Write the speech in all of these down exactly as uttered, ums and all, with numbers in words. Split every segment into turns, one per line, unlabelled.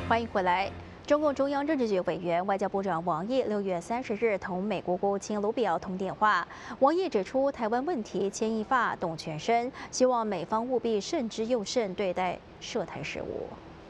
欢迎回来。中共中央政治局委员、外交部长王毅六月三十日同美国国务卿卢比奥通电话。王毅指出，台湾问题牵一发动全身，希望美方务必慎之又慎对待涉台事务。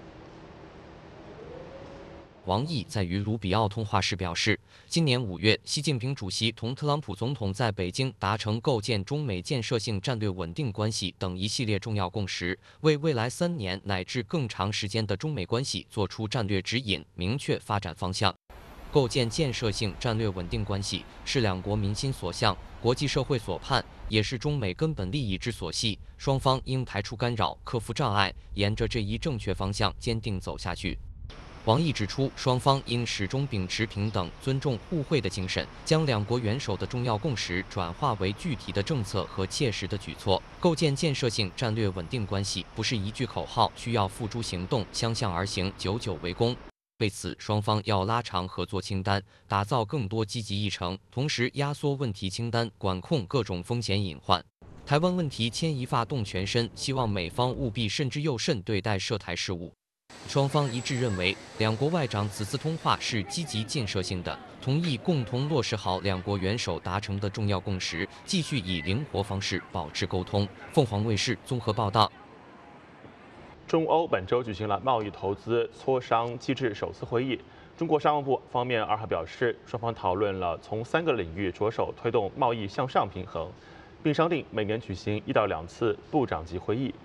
王毅在与卢比奥通话时表示，今年五月，习近平主席同特朗普总统在北京达成构建中美建设性战略稳定关系等一系列重要共识，为未来三年乃至更长时间的中美关系作出战略指引，明确发展方向。构建建设性战略稳定关系是两国民心所向、国际社会所盼，也是中美根本利益之所系。双方应排除干扰，克服障碍，沿着这一正确方向坚定走下去。 王毅指出，双方应始终秉持平等、尊重、互惠的精神，将两国元首的重要共识转化为具体的政策和切实的举措。构建建设性战略稳定关系不是一句口号，需要付诸行动，相向而行，久久为功。为此，双方要拉长合作清单，打造更多积极议程，同时压缩问题清单，管控各种风险隐患。 台湾问题牵一发动全身，希望美方务必慎之又慎对待涉台事务。 双方一致认为，两国外长此次通话是积极建设性的，同意共同落实好两国元首达成的重要共识，继续以灵活方式保持沟通。凤凰卫视综合报道。
中欧本周举行了贸易投资磋商机制首次会议。中国商务部方面二号表示，双方讨论了从三个领域着手推动贸易向上平衡，并商定每年举行一到两次部长级会议。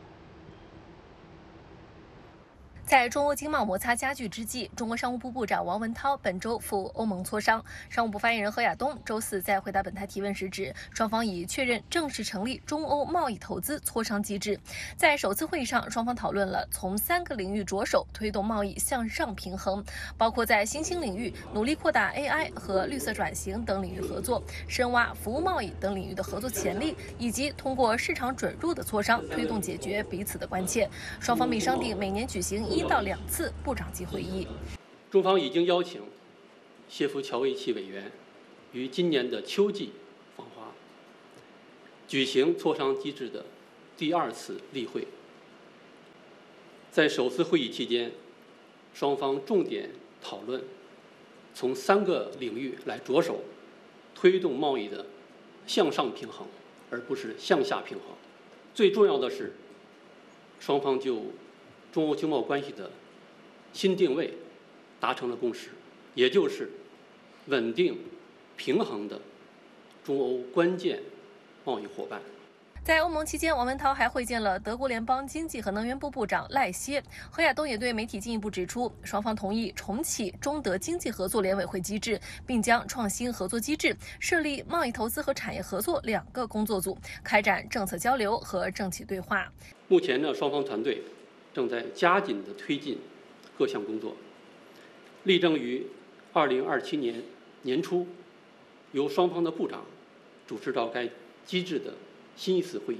在中欧经贸摩擦加剧之际，中国商务部部长王文涛本周赴欧盟磋商。商务部发言人何亚东周四在回答本台提问时指，双方已确认正式成立中欧贸易投资磋商机制。在首次会议上，双方讨论了从三个领域着手推动贸易向上平衡，包括在新兴领域努力扩大 A I 和绿色转型等领域合作，深挖服务贸易等领域的合作潜力，以及通过市场准入的磋商推动解决彼此的关切。双方并商定每年举行一到两次部长级会议。
中方已经邀请谢夫乔维奇委员于今年的秋季访华，举行磋商机制的第二次例会。在首次会议期间，双方重点讨论从三个领域来着手推动贸易的向上平衡，而不是向下平衡。最重要的是，双方就 中欧经贸关系的新定位达成了共识，也就是稳定、平衡的中欧关键贸易伙伴。
在欧盟期间，王文涛还会见了德国联邦经济和能源部部长赖歇。何亚东也对媒体进一步指出，双方同意重启中德经济合作联委会机制，并将创新合作机制设立贸易投资和产业合作两个工作组，开展政策交流和政企对话。
目前呢，双方团队 正在加紧地推进各项工作，力争于二零二七年年初由双方的部长主持召开机制的新一次会议，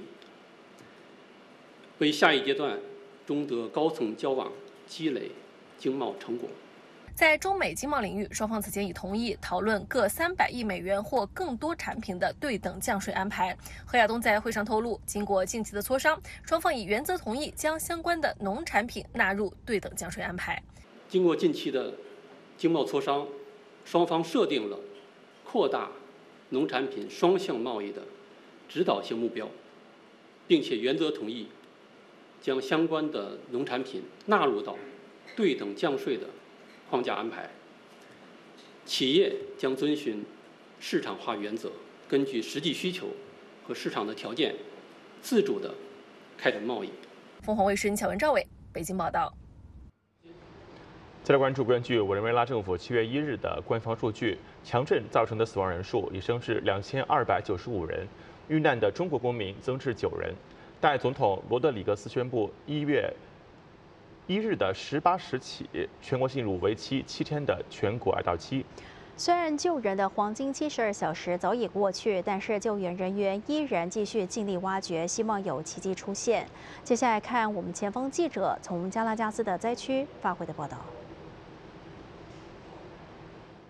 为下一阶段中德高层交往积累经贸成果。
在中美经贸领域，双方此前已同意讨论各三百亿美元或更多产品的对等降税安排。何亚东在会上透露，经过近期的磋商，双方已原则同意将相关的农产品纳入对等降税安排。
经过近期的经贸磋商，双方设定了扩大农产品双向贸易的指导性目标，并且原则同意将相关的农产品纳入到对等降税的 框架安排，企业将遵循市场化原则，根据实际需求和市场的条件，自主地开展贸易。
凤凰卫视乔文、赵伟北京报道。
再来关注，根据委内瑞拉政府七月一日的官方数据，强震造成的死亡人数已升至两千二百九十五人，遇难的中国公民增至九人。代总统罗德里格斯宣布，一月 一日的十八时起，全国进入为期七天的全国哀悼期。
虽然救人的黄金七十二小时早已过去，但是救援人员依然继续尽力挖掘，希望有奇迹出现。接下来看我们前方记者从加拉加斯的灾区发回的报道。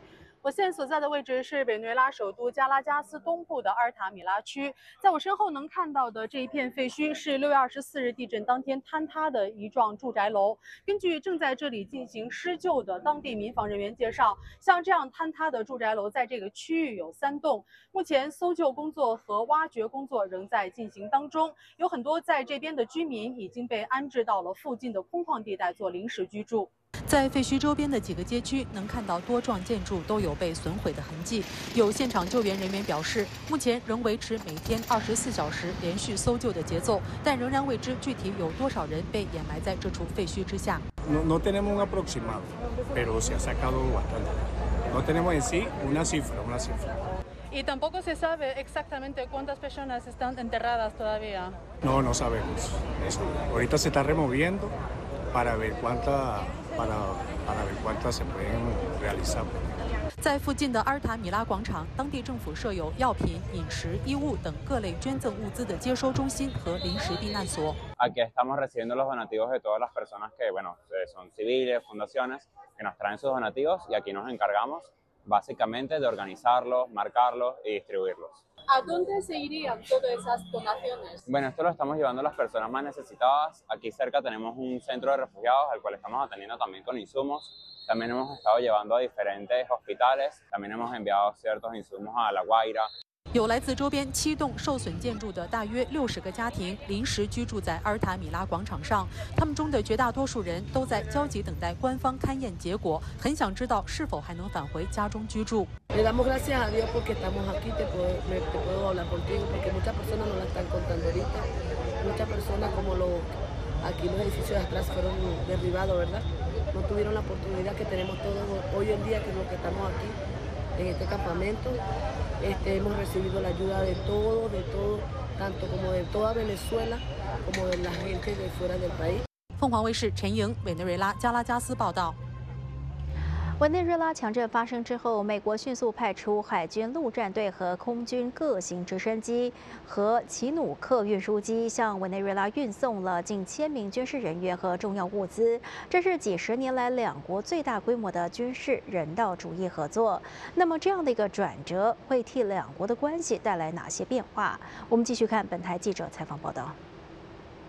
我现在所在的位置是委内瑞拉首都加拉加斯东部的阿尔塔米拉区，在我身后能看到的这一片废墟是六月二十四日地震当天坍塌的一幢住宅楼。根据正在这里进行施救的当地民防人员介绍，像这样坍塌的住宅楼在这个区域有三栋，目前搜救工作和挖掘工作仍在进行当中，有很多在这边的居民已经被安置到了附近的空旷地带做临时居住。 在废墟周边的几个街区，能看到多幢建筑都有被损毁的痕迹。有现场救援人员表示，目前仍维持每天二十四小时连续搜救的节奏，但仍然未知具体有多少人被掩埋在这处废墟之下。
No, no tenemos un aproximado, pero se ha sacado bastante. No tenemos en sí una cifra, una cifra.
Y tampoco se sabe exactamente cuántas personas están enterradas todavía.
No, no sabemos. Eso. Ahorita se está removiendo para ver cuántas. Para, para ver cuántas se pueden realizar.
在附近的阿尔塔米拉广场，当地政府设有药品、饮食、衣物等各类捐赠物资的接收中心和临时避难所。
Aquí estamos recibiendo los donativos de todas las personas que, bueno, son civiles, fundaciones que nos traen sus donativos y aquí nos encargamos básicamente de organizarlos, marcarlos y distribuirlos.
¿A dónde se irían todas esas donaciones?
Bueno, esto lo estamos llevando a las personas más necesitadas. Aquí cerca tenemos un centro de refugiados al cual estamos atendiendo también con insumos. También hemos estado llevando a diferentes hospitales. También hemos enviado ciertos insumos a La Guaira.
有来自周边七栋受损建筑的大约六十个家庭临时居住在阿尔塔米拉广场上，他们中的绝大多数人都在焦急等待官方勘验结果，很想知道是否还能返回家中居住。
Le damos gracias a Dios porque estamos aquí, te puedo, me, te puedo hablar contigo porque muchas personas no la están contando ahorita, muchas personas como los aquí los edificios de atrás fueron derribados, ¿verdad? No tuvieron la oportunidad que tenemos todos hoy en día que los que estamos aquí en este campamento. Este, hemos recibido la ayuda de todo, de todo, tanto como de toda Venezuela, como de la gente de fuera del país.
凤凰卫视陈莹，委内瑞拉加拉加斯报道。
委内瑞拉强震发生之后，美国迅速派出海军陆战队和空军各型直升机和奇努克运输机，向委内瑞拉运送了近千名军事人员和重要物资。这是几十年来两国最大规模的军事人道主义合作。那么，这样的一个转折会替两国的关系带来哪些变化？我们继续看本台记者采访报道。